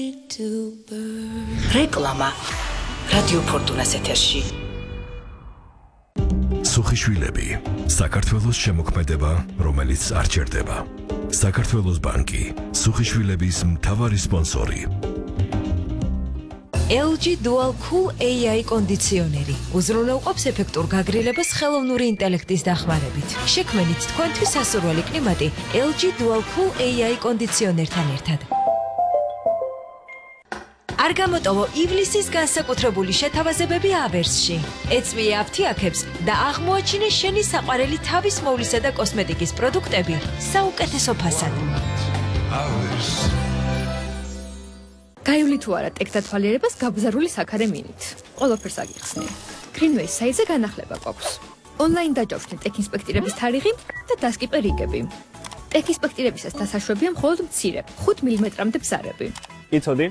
რეკლამა რადიო ფორტუნას ეთერში. სუხიშვილები, საქართველოს შემოქმედება, რომელიც არ ჭერდება. საქართველოს ბანკი, სუხიშვილების მთავარი სპონსორი. LG Dual Cool AI კონდიციონერი უზრუნველყოფს ეფექტურ გაგრილებას ხელოვნური ინტელექტის დახმარებით. შექმნით თქვენთვის სასურველი კლიმატი LG Dual Cool AI კონდიციონერთან ერთად. არ გამოტოვო ივლისის განსაკუთრებული შეთავაზებები აბერსში. ეწვია აფთიაქებს და აღმოაჩინე შენი საყვარელი თავის მოვლისა და კოსმეტიკის პროდუქტები საუკეთესო ფასად. გაივლი თუ არა ტექდათვალიერებას გაბზარული საქარე მინით. ყველაფერს აგიხსნი. Greenway საიტზე განახლება გვაქვს. ონლაინ დაჯავშნე ტექ ინსპექტირების თარიღი და დასკიპე რიგები. ტექ ინსპექტირებისას დასაშვებია მხოლოდ მცირე 5 მმ-მდე ბზარები. იცოდი?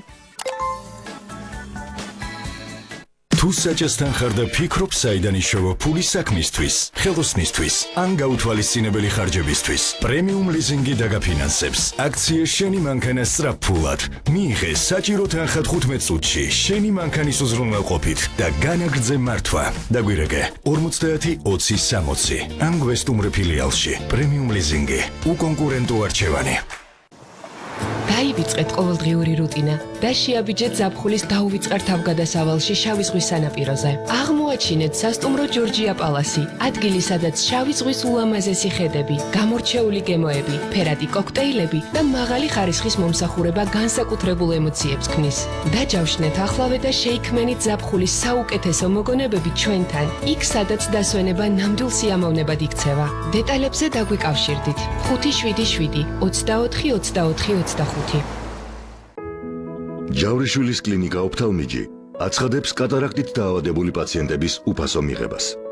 თუ საჭესთან ხარ და ფიქრობ საიდან იშოვა ფული საქმისთვის, ხელოსნისთვის, ან გაუთვალისწინებელი ხარჯებისთვის, პრემიუმ ლიზინგი დაგაფინანსებს. აქცია შენი მანქანა სწრაფფულად. მიიღე საჭირო თანხა 15 წუთში შენი მანქანის უზრუნველყოფით და განაგრძე მართვა. დაგვირეკე 50-20-60 ან გვესტუმრე ფილიალში. პრემიუმ ლიზინგი, უკონკურენტო არჩევანი. დაივიწყეთ ყოველდღიური რუტინა და შეაბიჯეთ ზაფხულის დაუვიწყარ თავგადასავალში შავი ზღვის სანაპიროზე. აღმოაჩინეთ სასტუმრო ჯორჯია პალასი, ადგილი სადაც შავი ზღვის ულამაზესი ხედები, გამორჩეული გემოები, ფერადი კოქტეილები და მაღალი ხარისხის მომსახურება განსაკუთრებულ ემოციებს ქმნის. დაჯავშნეთ ახლავე და შეიქმნით ზაფხულის საუკეთესო მოგონებები ჩვენთან, იქ სადაც დასვენება ნამდვილ სიამოვნებად იქცევა. დეტალებზე დაგვიკავშირდით 577 24 24 25. ჯავრიშვილის კლინიკა ოფთალმიჯი აცხადებს კატარაქტით დაავადებული პაციენტების უფასო მიღებას.